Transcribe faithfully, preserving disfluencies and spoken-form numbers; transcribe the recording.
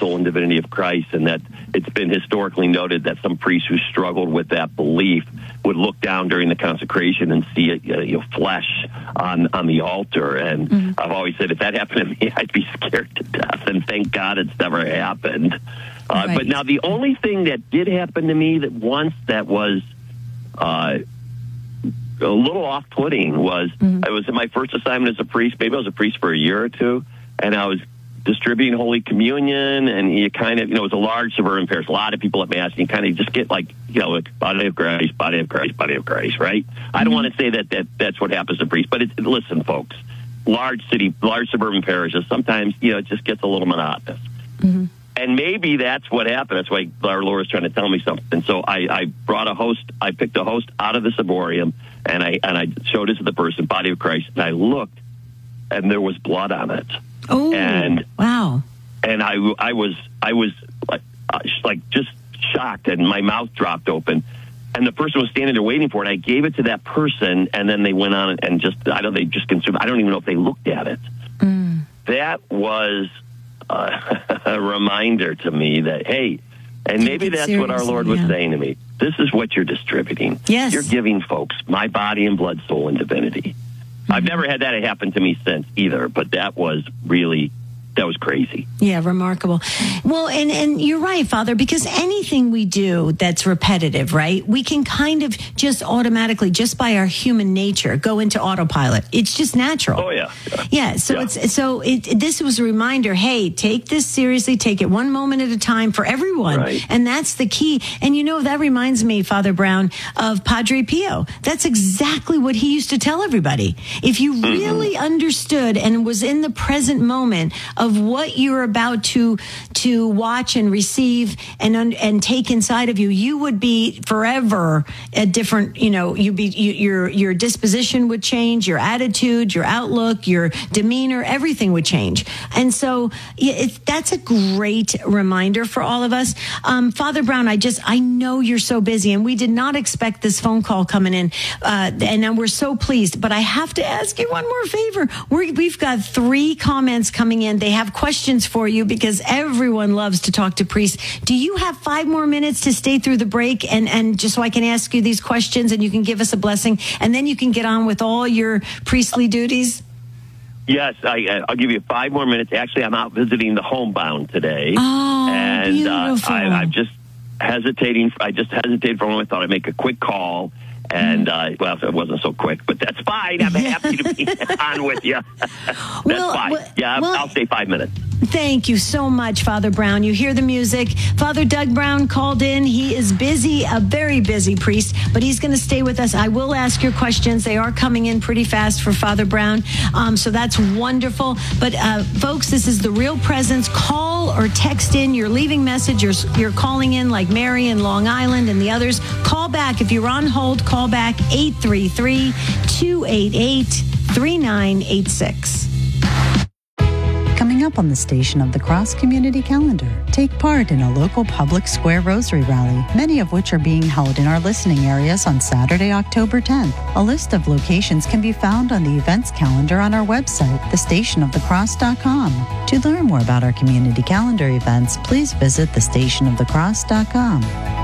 soul, and divinity of Christ, and that it's been historically noted that some priests who struggled with that belief would look down during the consecration and see uh, you know, flesh on, on the altar. And mm-hmm. I've always said if that happened to me, I'd be scared to death. And thank God it's never happened. Uh, right. But now the only thing that did happen to me that once that was uh, a little off-putting was mm-hmm. I was in my first assignment as a priest. Maybe I was a priest for a year or two, and I was distributing Holy Communion, and you kind of, you know, it was a large suburban parish, a lot of people at Mass, and you kind of just get like, you know, like body of Christ, body of Christ, body of Christ, right? Mm-hmm. I don't want to say that, that that's what happens to priests, but it's, listen, folks, large city, large suburban parishes, sometimes, you know, it just gets a little monotonous. Mm-hmm. And maybe that's what happened. That's why our Lord is trying to tell me something. So I, I brought a host, I picked a host out of the ciborium, and I, and I showed it to the person, body of Christ, and I looked, and there was blood on it. Oh, and wow! And I, I was, I was like, uh, like just shocked, and my mouth dropped open. And the person was standing there waiting for it. I gave it to that person, and then they went on and just, I don't, they just consumed. I don't even know if they looked at it. Mm. That was uh, a reminder to me that hey, and maybe that's what our Lord was yeah. saying to me. This is what you're distributing. Yes, you're giving folks my body and blood, soul, and divinity. I've never had that happen to me since either, but that was really, that was crazy. Yeah, remarkable. Well, and, and you're right, Father, because anything we do that's repetitive, right, we can kind of just automatically, just by our human nature, go into autopilot. It's just natural. Oh, yeah. Yeah, yeah so yeah. it's so it, this was a reminder, hey, take this seriously, take it one moment at a time for everyone. Right. And that's the key. And you know, that reminds me, Father Brown, of Padre Pio. That's exactly what he used to tell everybody. If you mm-hmm. really understood and was in the present moment of what you're about to to watch and receive and and take inside of you, you would be forever a different. You know, you be you, your your disposition would change, your attitude, your outlook, your demeanor, everything would change. And so it, that's a great reminder for all of us. Um, Father Brown, I just I know you're so busy, and we did not expect this phone call coming in, uh, and we're so pleased. But I have to ask you one more favor. We're, we've got three comments coming in. They have questions for you because everyone loves to talk to priests. Do you have five more minutes to stay through the break and, and just so I can ask you these questions and you can give us a blessing and then you can get on with all your priestly duties? Yes, I, I'll give you five more minutes. Actually, I'm out visiting the homebound today. Oh, and beautiful. Uh, I, I'm just hesitating. I just hesitated for a moment. I thought I'd make a quick call. And, uh, well, it wasn't so quick, but that's fine. I'm happy to be on with you. That's well, fine. Well, yeah, well, I'll stay five minutes. Thank you so much, Father Brown. You hear the music. Father Doug Brown called in. He is busy, a very busy priest, but he's going to stay with us. I will ask your questions. They are coming in pretty fast for Father Brown, um, so that's wonderful. But, uh, folks, this is The Real Presence. Call or text in. You're leaving message. You're, you're calling in like Mary in Long Island and the others. Call back. If you're on hold, call back eight three three, two eight eight, three nine eight six. Coming up on the Station of the Cross Community Calendar, take part in a local public square rosary rally, many of which are being held in our listening areas on Saturday, October tenth. A list of locations can be found on the events calendar on our website, the station of the cross dot com. To learn more about our community calendar events, please visit the station of the cross dot com.